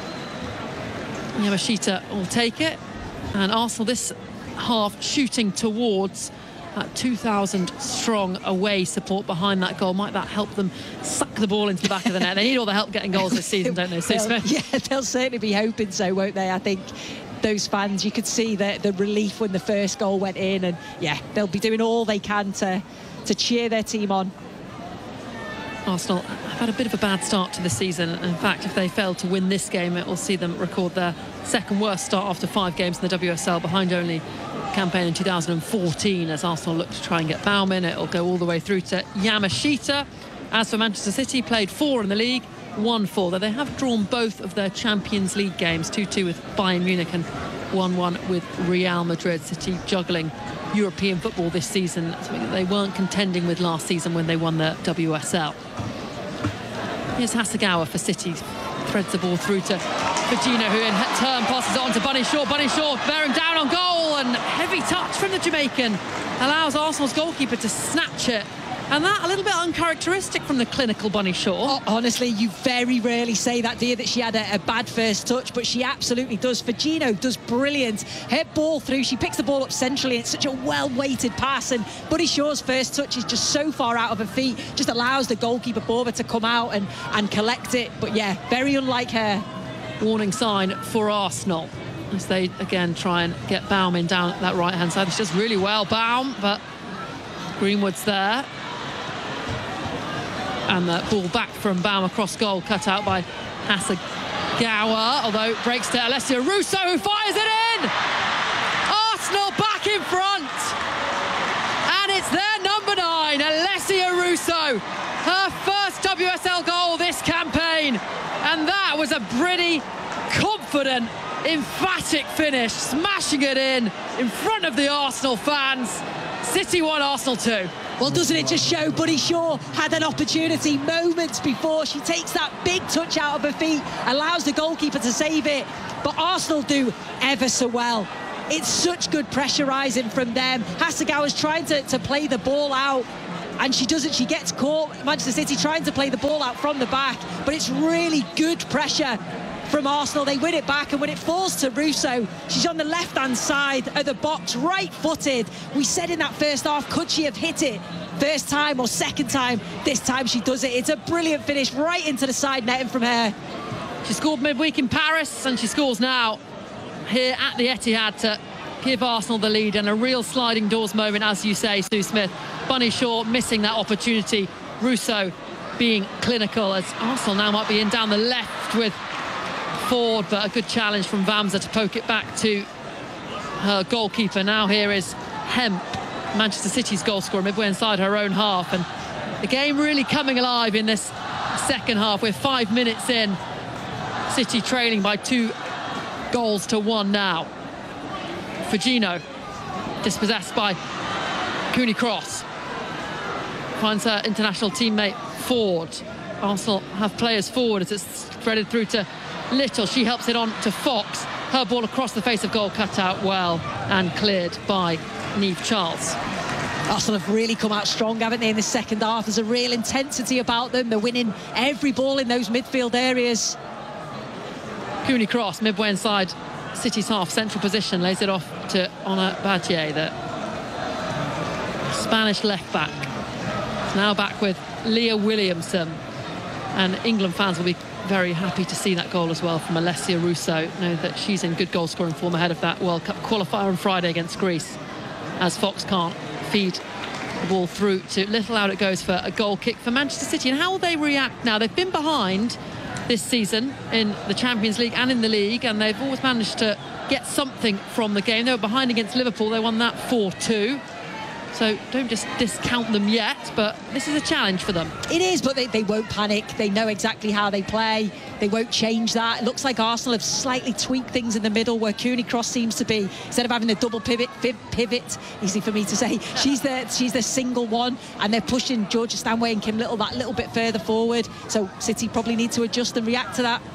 Yamashita will take it. And Arsenal this half shooting towards 2,000 strong away support behind that goal. Might that help them suck the ball into the back of the net? They need all the help getting goals this season, don't they, Sue Smith? Yeah, they'll certainly be hoping so, won't they? I think those fans, you could see the relief when the first goal went in, and yeah, they'll be doing all they can to cheer their team on. Arsenal have had a bit of a bad start to the season. In fact, if they fail to win this game, it will see them record their second worst start after 5 games in the WSL, behind only campaign in 2014. As Arsenal look to try and get Baum in, it'll go all the way through to Yamashita. As for Manchester City, played 4 in the league, 1-4, though they have drawn both of their Champions League games, 2-2 with Bayern Munich and 1-1 with Real Madrid. City juggling European football this season, something that they weren't contending with last season when they won the WSL. Here's Hasegawa for City, threads the ball through to Virginia, who in turn passes it on to Bunny Shaw. Bunny Shaw bearing down on goal, and heavy touch from the Jamaican allows Arsenal's goalkeeper to snatch it. And that a little bit uncharacteristic from the clinical Bunny Shaw. Oh, honestly, you very rarely say that, dear, that she had a bad first touch, but she absolutely does. Virginio does brilliant. Her ball through, she picks the ball up centrally. It's such a well-weighted pass, and Bunny Shaw's first touch is just so far out of her feet, just allows the goalkeeper Barber to come out and collect it. But yeah, very unlike her. Warning sign for Arsenal as they again try and get Baum in down that right-hand side. She does really well, Baum, but Greenwood's there. And the ball back from Baum across goal, cut out by Hasegawa, although it breaks to Alessia Russo, who fires it in! Arsenal back in front! And it's their number 9, Alessia Russo. Her first WSL goal this campaign. And that was a pretty confident, emphatic finish, smashing it in front of the Arsenal fans. City 1, Arsenal 2. Well, doesn't it just show Bunny Shaw had an opportunity moments before? She takes that big touch out of her feet, allows the goalkeeper to save it, but Arsenal do ever so well. It's such good pressurising from them. Hasegawa's trying to play the ball out, and she doesn't. She gets caught. Manchester City trying to play the ball out from the back, but it's really good pressure from Arsenal. They win it back, and when it falls to Russo, she's on the left-hand side of the box, right-footed. We said in that first half, could she have hit it first time or second time? This time she does it. It's a brilliant finish right into the side netting from her. She scored midweek in Paris, and she scores now here at the Etihad to give Arsenal the lead, and a real sliding doors moment, as you say, Sue Smith. Bunny Shaw missing that opportunity. Russo being clinical, as Arsenal now might be in down the left with Ford, but a good challenge from Vamsa to poke it back to her goalkeeper. Now here is Hemp, Manchester City's goal scorer, midway inside her own half, and the game really coming alive in this second half. We're 5 minutes in, City trailing by 2-1 now. Fugino dispossessed by Cooney Cross, finds her international teammate Ford. Arsenal have players forward as it's threaded through to Little. She helps it on to Fox. Her ball across the face of goal, cut out well and cleared by Niamh Charles. Arsenal have really come out strong, haven't they, in the second half? There's a real intensity about them. They're winning every ball in those midfield areas. Cooney Cross, midway inside City's half, central position, lays it off to Ona Badje, the Spanish left back. Now back with Leah Williamson, and England fans will be very happy to see that goal as well from Alessia Russo. Know that she's in good goal scoring form ahead of that World Cup qualifier on Friday against Greece, as Fox can't feed the ball through to Little. Out it goes for a goal kick for Manchester City. And how will they react now? They've been behind this season in the Champions League and in the league, and they've always managed to get something from the game. They were behind against Liverpool. They won that 4-2. So don't just discount them yet, but this is a challenge for them. It is, but they won't panic. They know exactly how they play. They won't change that. It looks like Arsenal have slightly tweaked things in the middle, where Cooney Cross seems to be, instead of having the double pivot, easy for me to say, she's the single one, and they're pushing Georgia Stanway and Kim Little that little bit further forward. So City probably need to adjust and react to that.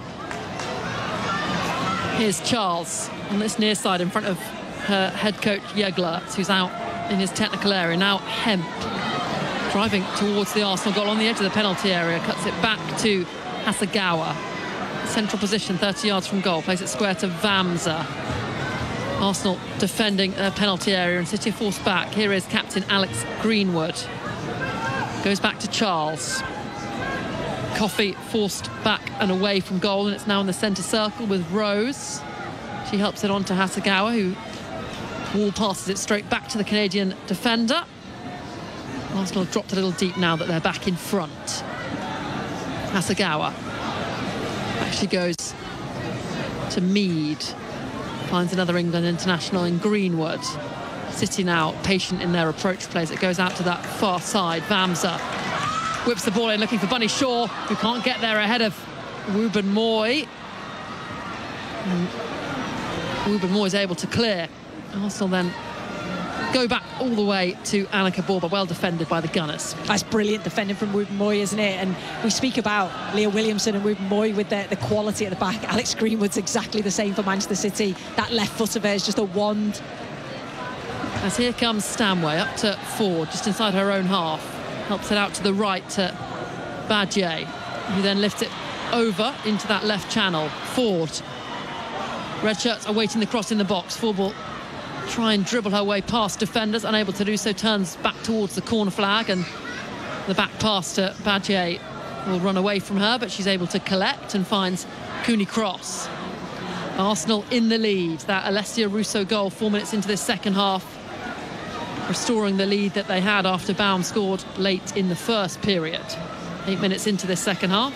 Here's Charles on this near side in front of her head coach Jegler, who's out in his technical area. Now Hemp driving towards the Arsenal goal on the edge of the penalty area, cuts it back to Hasegawa, central position 30 yards from goal, plays it square to Vamsa. Arsenal defending their penalty area, and City are forced back. Here is captain Alex Greenwood, goes back to Charles. Coffey forced back and away from goal, and it's now in the centre circle with Rose. She helps it on to Hasegawa, who Wall passes it straight back to the Canadian defender. Arsenal have dropped a little deep now that they're back in front. Hasegawa actually goes to Mead, finds another England international in Greenwood. City now patient in their approach plays. It goes out to that far side. Vamsa whips the ball in, looking for Bunny Shaw, who can't get there ahead of Wubben Moy. Wubben Moy is able to clear. Arsenal then go back all the way to Annika Borba, well defended by the Gunners. That's brilliant defending from Wubben Moy, isn't it? And we speak about Leah Williamson and Wubben Moy with the quality at the back. Alex Greenwood's exactly the same for Manchester City. That left foot of hers is just a wand. As here comes Stanway up to Ford, just inside her own half. Helps it out to the right to Badje, who then lifts it over into that left channel. Ford. Red shirts awaiting the cross in the box. Ford will try and dribble her way past defenders, unable to do so, turns back towards the corner flag, and the back pass to Badje will run away from her, but she's able to collect and finds Cooney Cross. Arsenal in the lead. That Alessia Russo goal 4 minutes into this second half, restoring the lead that they had after Baum scored late in the first period. 8 minutes into this second half.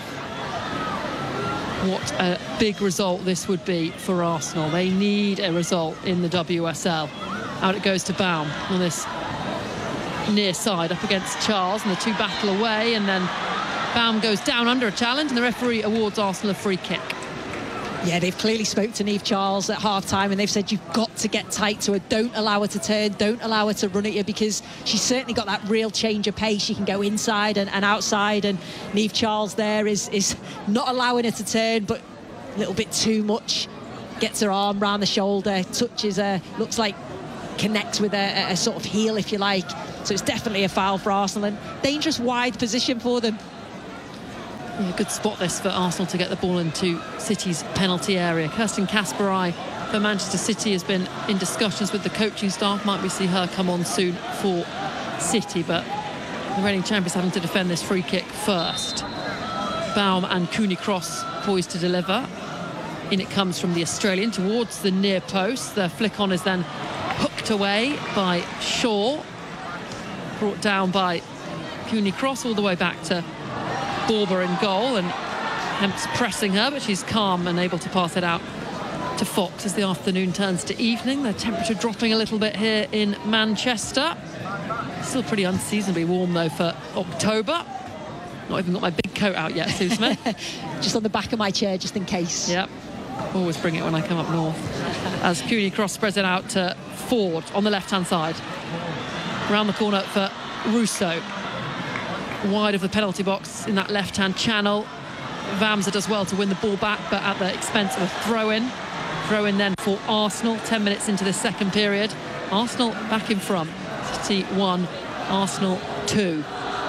What a big result this would be for Arsenal. They need a result in the WSL. Out it goes to Baum on this near side up against Charles, and the two battle away, and then Baum goes down under a challenge, and the referee awards Arsenal a free kick. Yeah, they've clearly spoke to Niamh Charles at half-time, and they've said you've got to get tight to her. Don't allow her to turn. Don't allow her to run at you, because she's certainly got that real change of pace. She can go inside and outside, and Niamh Charles there is not allowing her to turn, but a little bit too much. Gets her arm round the shoulder, touches her, looks like connects with a sort of heel, if you like. So it's definitely a foul for Arsenal, and dangerous wide position for them. Yeah, good spot this for Arsenal to get the ball into City's penalty area. Kirsten Kasperai for Manchester City has been in discussions with the coaching staff. Might we see her come on soon for City, but the reigning champions having to defend this free kick first. Baum and Cooney Cross poised to deliver. In it comes from the Australian towards the near post. The flick on is then hooked away by Shaw. Brought down by Cooney Cross all the way back to Borber in goal, and Hemp's pressing her, but she's calm and able to pass it out to Fox as the afternoon turns to evening. The temperature dropping a little bit here in Manchester. Still pretty unseasonably warm though for October. Not even got my big coat out yet, Sue Smith. Just on the back of my chair, just in case. Yep. Always bring it when I come up north. As Cooney Cross spreads it out to Ford on the left-hand side. Around the corner for Russo. Wide of the penalty box in that left-hand channel. Vamsa does well to win the ball back, but at the expense of a throw-in. Throw-in then for Arsenal, 10 minutes into the second period. Arsenal back in front. City 1, Arsenal 2.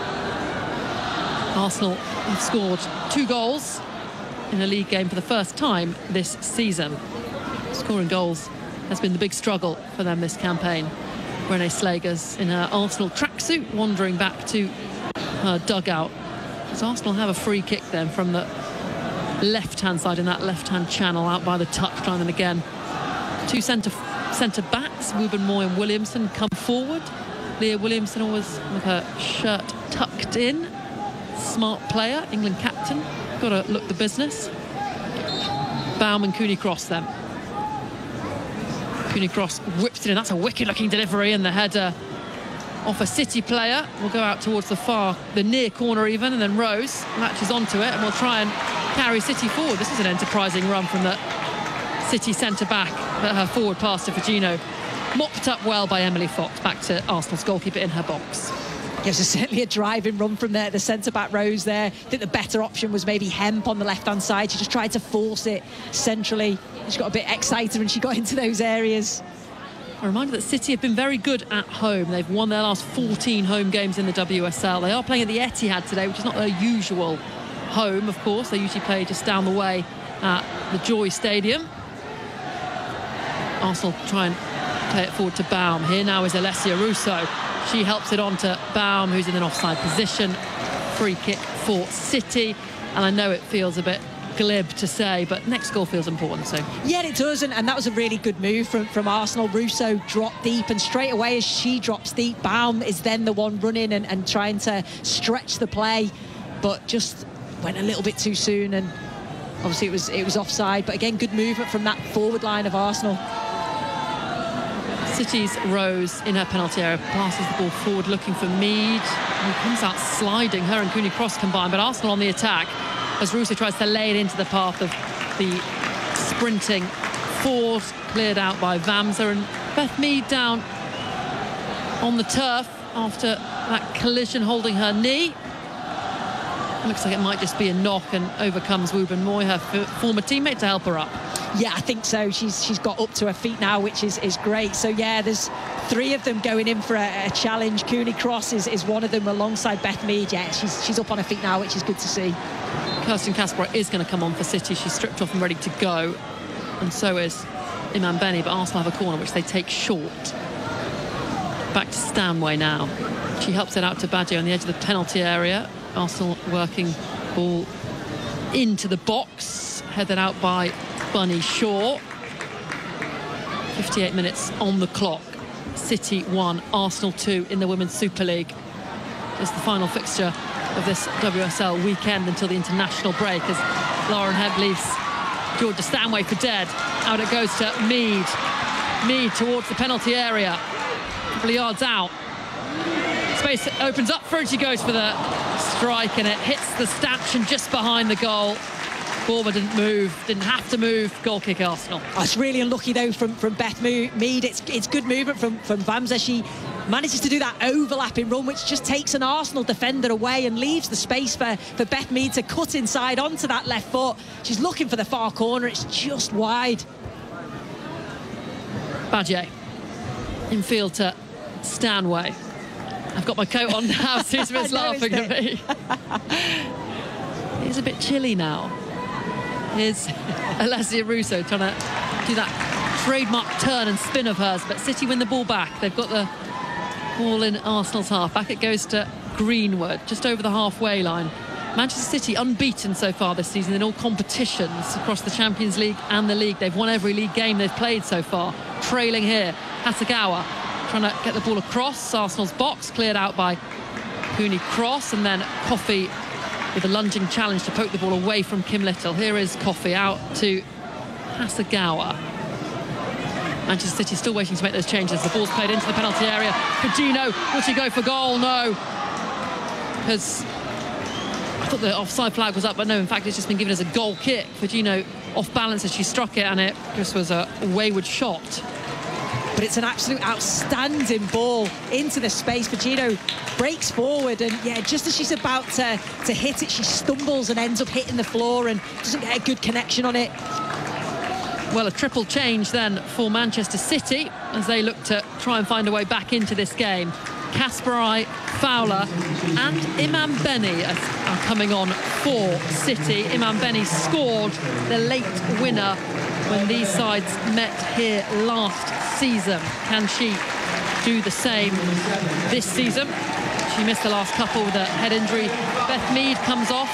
Arsenal have scored 2 goals in a league game for the first time this season. Scoring goals has been the big struggle for them this campaign. Renée Slagers in her Arsenal tracksuit wandering back to her dugout. Does Arsenal have a free kick then from the left-hand side in that left-hand channel out by the touchline? And again, two centre backs, Wubben Moy and Williamson, come forward. Leah Williamson always with her shirt tucked in. Smart player, England captain. Got to look the business. Baum and Cooney Cross then. Cooney Cross whips it in. That's a wicked-looking delivery, and the header off a City player will go out towards the near corner even, and then Rose latches onto it and will try and carry City forward. This is an enterprising run from the City centre-back, but her forward pass to Fagino mopped up well by Emily Fox. Back to Arsenal's goalkeeper in her box. Gives us certainly a driving run from there. The centre-back Rose there. I think the better option was maybe Hemp on the left-hand side. She just tried to force it centrally. She got a bit excited when she got into those areas. A reminder that City have been very good at home. They've won their last 14 home games in the WSL. They are playing at the Etihad today, which is not their usual home, of course. They usually play just down the way at the Joy Stadium. Arsenal try and play it forward to Baum. Here now is Alessia Russo. She helps it on to Baum, who's in an offside position. Free kick for City. And I know it feels a bit glib to say, but next goal feels important. So yeah, it does, and that was a really good move from Arsenal. Russo dropped deep, and straight away as she drops deep, Baum is then the one running and trying to stretch the play, but just went a little bit too soon, and obviously it was offside. But again, good movement from that forward line of Arsenal. City's Rose in her penalty area passes the ball forward looking for Mead, who comes out sliding. Her and Cooney Cross combined, but Arsenal on the attack as Russo tries to lay it into the path of the sprinting Ford, cleared out by Vamsa, and Beth Mead down on the turf after that collision, holding her knee. It looks like it might just be a knock, and overcomes Wubben Moy, her former teammate, to help her up. Yeah, I think so. She's got up to her feet now, which is great. So yeah, there's 3 of them going in for a challenge. Cooney Cross is one of them alongside Beth Mead. Yeah, she's up on her feet now, which is good to see. Kirsten Kasper is going to come on for City. She's stripped off and ready to go, and so is Iman Benny, but Arsenal have a corner which they take short. Back to Stanway now. She helps it out to Badger on the edge of the penalty area. Arsenal working ball into the box, headed out by Bunny Shaw. 58 minutes on the clock. City 1, Arsenal 2 in the Women's Super League. It's the final fixture of this WSL weekend until the international break, as Lauren Hemp leaves Georgia Stanway for dead. Out it goes to Mead. Mead towards the penalty area. A couple of yards out. Space opens up for her. She goes for the strike, and it hits the stanchion just behind the goal. Borma didn't move, didn't have to move. Goal kick Arsenal. Oh, it's really unlucky though from Beth Mead. It's good movement from Vamsa. She manages to do that overlapping run, which just takes an Arsenal defender away and leaves the space for Beth Mead to cut inside onto that left foot. She's looking for the far corner. It's just wide. Badje in field to Stanway. I've got my coat on now. Sue Smith's laughing at me. It's a bit chilly now. Here's Alessia Russo trying to do that trademark turn and spin of hers, but City win the ball back. They've got the ball in Arsenal's half. Back it goes to Greenwood, just over the halfway line. Manchester City unbeaten so far this season in all competitions across the Champions League and the league. They've won every league game they've played so far. Trailing here, Hasegawa trying to get the ball across Arsenal's box, cleared out by Cooney Cross, and then Coffey with a lunging challenge to poke the ball away from Kim Little. Here is Coffey out to Hasegawa. Manchester City still waiting to make those changes. The ball's played into the penalty area. Cugino, will she go for goal? No. Because I thought the offside flag was up, but no, in fact, it's just been given as a goal kick. Cugino off balance as she struck it, and it just was a wayward shot. But it's an absolute outstanding ball into the space. Cugino breaks forward, and yeah, just as she's about to hit it, she stumbles and ends up hitting the floor and doesn't get a good connection on it. Well, a triple change then for Manchester City as they look to try and find a way back into this game. Kasparai, Fowler and Imam Beni are coming on for City. Imam Beni scored the late winner when these sides met here last season. Can she do the same this season? She missed the last couple with a head injury. Beth Mead comes off.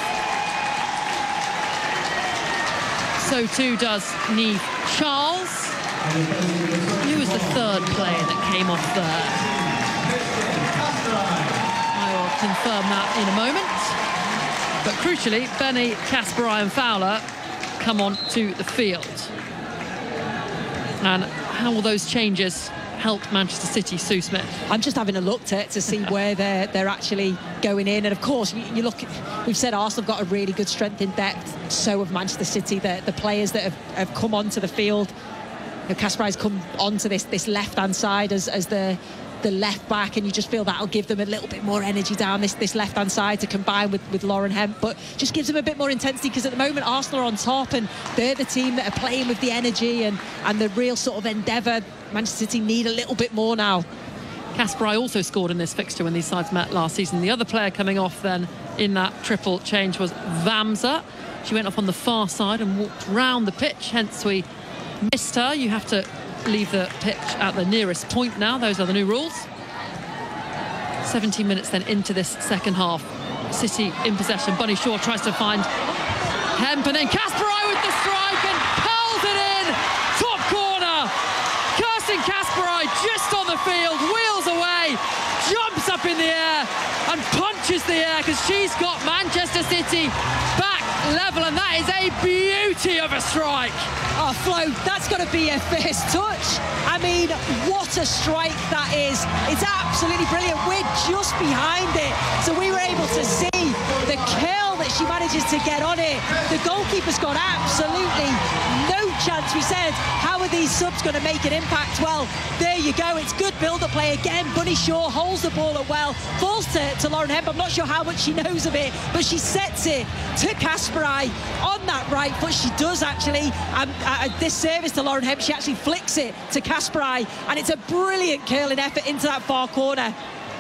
So too does Niamh Charles. Who was the third player that came off there? I will confirm that in a moment. But crucially, Beni, Kasparai and Fowler come on to the field. And how will those changes help Manchester City, Sue Smith? I'm just having a look to see where they're actually going in. And of course, you look, we've said Arsenal have got a really good strength in depth. So have Manchester City. The players that have come onto the field. Kasparai's come onto this left-hand side as the left back, and you just feel that'll give them a little bit more energy down this left-hand side to combine with Lauren Hemp, but just gives them a bit more intensity, because at the moment Arsenal are on top and they're the team that are playing with the energy and the real sort of endeavour. Manchester City need a little bit more now. Kasparai also scored in this fixture when these sides met last season. The other player coming off then in that triple change was Vamsa. She went off on the far side and walked round the pitch, hence we missed her. You have to leave the pitch at the nearest point now. Those are the new rules. 17 minutes then into this second half. City in possession. Bunny Shaw tries to find Hemp, and then Kasparai with the strike and pulls it in. Top corner. Kirsten Kasparai just on the field, wheels away, jumps up in the air and punches the air, because she's got Manchester City back level, and that is a beauty of a strike. Oh, Flo, that's got to be a first touch. I mean, what a strike that is. It's absolutely brilliant. We're just behind it, so we were able to see the curl that she manages to get on it. The goalkeeper's got absolutely no chance. We said, how are these subs going to make an impact? Well, there you go. It's good build-up play again. Bunny Shaw holds the ball up well, falls to Lauren Hemp. I'm not sure how much she knows of it, but she sets it to Kasparai on that right foot. She does actually, this service to Lauren Hemp, she actually flicks it to Kasparai, and it's a brilliant curling effort into that far corner.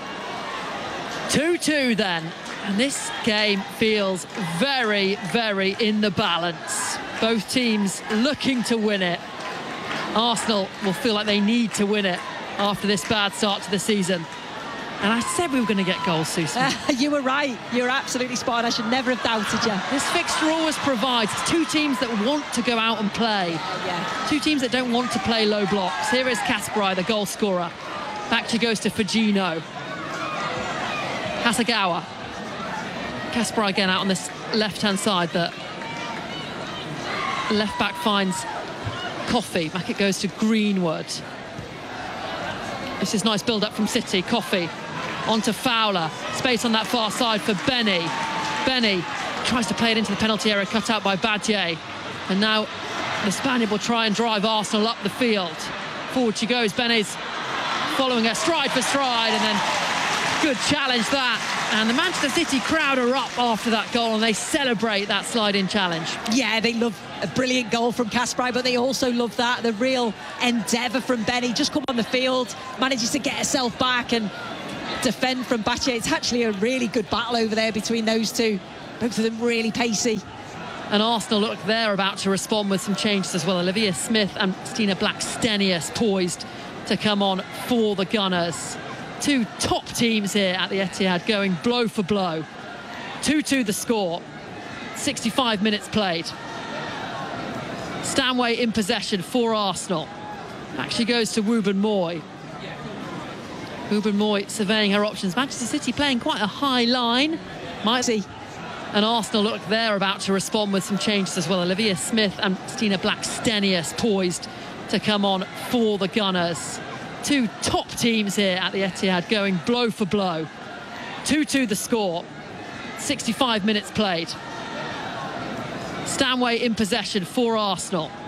2-2 then, and this game feels very, very in the balance. Both teams looking to win it. Arsenal will feel like they need to win it after this bad start to the season. And I said we were going to get goals, Susan. You were right. You're absolutely spot on. I should never have doubted you. This fixture always provides two teams that want to go out and play. Yeah. Two teams that don't want to play low blocks. Here is Kasparai, the goal scorer. Back she goes to Fujino. Hasegawa. Kasper again out on this left-hand side. The left back finds Coffey. Back it goes to Greenwood. This is nice build-up from City. Coffey onto Fowler. Space on that far side for Benny. Benny tries to play it into the penalty area, cut out by Badje. And now the Spaniard will try and drive Arsenal up the field. Forward she goes. Benny's following her stride for stride, and then good challenge that. And the Manchester City crowd are up after that goal, and they celebrate that slide-in challenge. Yeah, they love a brilliant goal from Kasper, but they also love the real endeavour from Benny. Just come on the field, manages to get herself back and defend from Badje. It's actually a really good battle over there between those two. Both of them really pacey. And Arsenal look, they're about to respond with some changes as well. Olivia Smith and Stina Blackstenius poised to come on for the Gunners. Two top teams here at the Etihad going blow for blow. 2-2 the score. 65 minutes played. Stanway in possession for Arsenal. Actually goes to Ruben Moy. Ruben Moy surveying her options. Manchester City playing quite a high line. Might see. And Arsenal look, they're about to respond with some changes as well. Olivia Smith and Stina Blackstenius poised to come on for the Gunners. Two top teams here at the Etihad going blow for blow. 2-2 the score. 65 minutes played. Stanway in possession for Arsenal.